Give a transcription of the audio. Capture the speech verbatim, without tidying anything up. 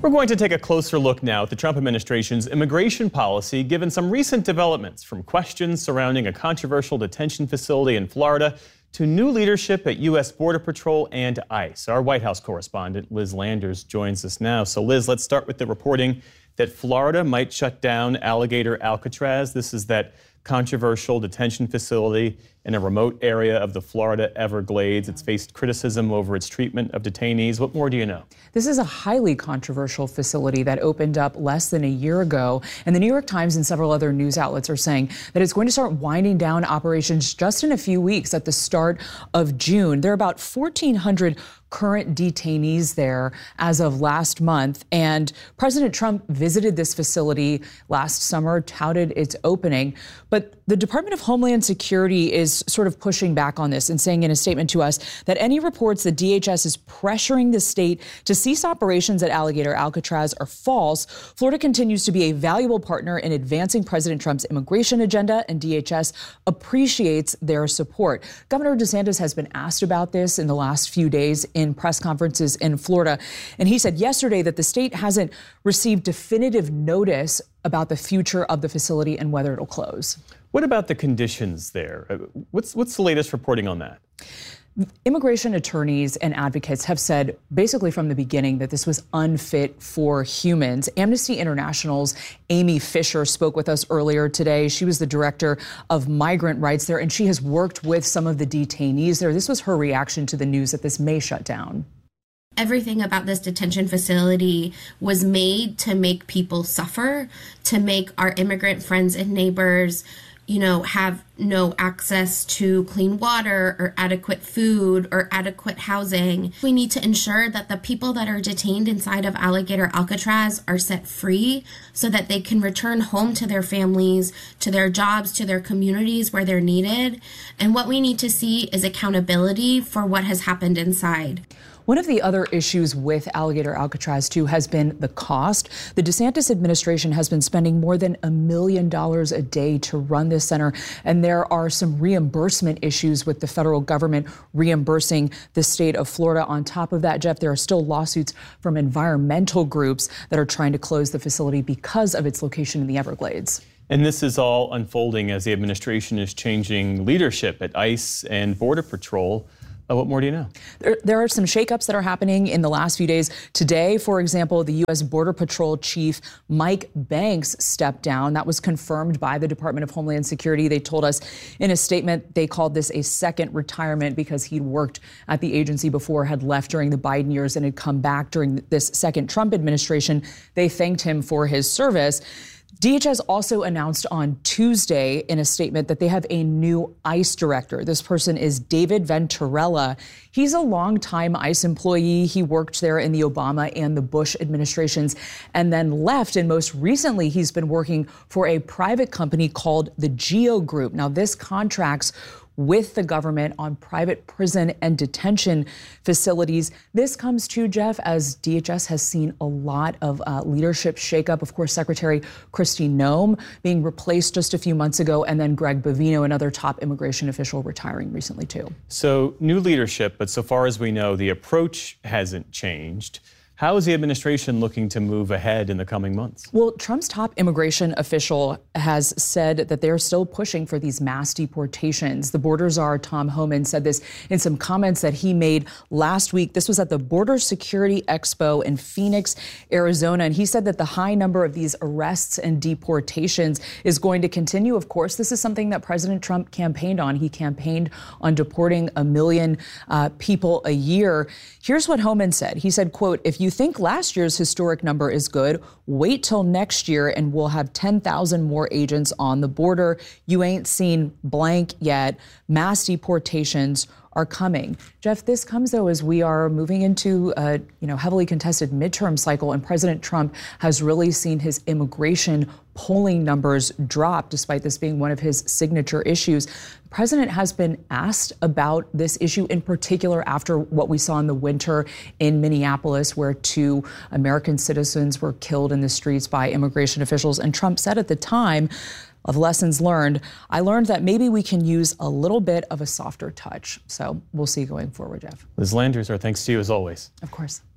We're going to take a closer look now at the Trump administration's immigration policy, given some recent developments, from questions surrounding a controversial detention facility in Florida to new leadership at U S Border Patrol and ICE. Our White House correspondent, Liz Landers, joins us now. So, Liz, let's start with the reporting that Florida might shut down Alligator Alcatraz. This is that controversial detention facility in a remote area of the Florida Everglades. It's faced criticism over its treatment of detainees. What more do you know? This is a highly controversial facility that opened up less than a year ago. And the New York Times and several other news outlets are saying that it's going to start winding down operations just in a few weeks at the start of June. There are about fourteen hundred current detainees there as of last month. And President Trump visited this facility last summer, touted its opening. But the Department of Homeland Security is sort of pushing back on this and saying in a statement to us that any reports that D H S is pressuring the state to cease operations at Alligator Alcatraz are false. Florida continues to be a valuable partner in advancing President Trump's immigration agenda, and D H S appreciates their support. Governor DeSantis has been asked about this in the last few days in press conferences in Florida, and he said yesterday that the state hasn't received definitive notice about the future of the facility and whether it'll close. What about the conditions there? What's what's the latest reporting on that? Immigration attorneys and advocates have said basically from the beginning that this was unfit for humans. Amnesty International's Amy Fisher spoke with us earlier today. She was the director of migrant rights there, and she has worked with some of the detainees there. This was her reaction to the news that this may shut down. Everything about this detention facility was made to make people suffer, to make our immigrant friends and neighbors, you know, have no access to clean water or adequate food or adequate housing. We need to ensure that the people that are detained inside of Alligator Alcatraz are set free so that they can return home to their families, to their jobs, to their communities where they're needed. And what we need to see is accountability for what has happened inside. One of the other issues with Alligator Alcatraz, too, has been the cost. The DeSantis administration has been spending more than a million dollars a day to run this center, and there are some reimbursement issues with the federal government reimbursing the state of Florida. On top of that, Jeff, there are still lawsuits from environmental groups that are trying to close the facility because of its location in the Everglades. And this is all unfolding as the administration is changing leadership at ICE and Border Patrol. Uh, what more do you know? There, there are some shakeups that are happening in the last few days. Today, for example, the U S Border Patrol Chief Mike Banks stepped down. That was confirmed by the Department of Homeland Security. They told us in a statement they called this a second retirement because he'd worked at the agency before, had left during the Biden years, and had come back during this second Trump administration. They thanked him for his service. D H S also announced on Tuesday in a statement that they have a new ICE director. This person is David Venturella. He's a longtime ICE employee. He worked there in the Obama and the Bush administrations and then left. And most recently, he's been working for a private company called the Geo Group. Now, this contracts with the government on private prison and detention facilities. This comes to, Jeff, as D H S has seen a lot of uh, leadership shakeup. Of course, Secretary Kristi Noem being replaced just a few months ago, and then Greg Bovino, another top immigration official, retiring recently, too. So new leadership, but so far as we know, the approach hasn't changed. How is the administration looking to move ahead in the coming months? Well, Trump's top immigration official has said that they're still pushing for these mass deportations. The border czar, Tom Homan, said this in some comments that he made last week. This was at the Border Security Expo in Phoenix, Arizona. And he said that the high number of these arrests and deportations is going to continue. Of course, this is something that President Trump campaigned on. He campaigned on deporting a million uh, people a year. Here's what Homan said. He said, quote, "If you think last year's historic number is good, wait till next year and we'll have ten thousand more agents on the border. You ain't seen blank yet. Mass deportations are coming." Jeff, this comes, though, as we are moving into a you know, heavily contested midterm cycle, and President Trump has really seen his immigration polling numbers drop, despite this being one of his signature issues. The president has been asked about this issue, in particular after what we saw in the winter in Minneapolis, where two American citizens were killed in the streets by immigration officials. And Trump said at the time, of lessons learned, I learned that maybe we can use a little bit of a softer touch. So we'll see going forward, Jeff. Liz Landers, our thanks to you as always. Of course.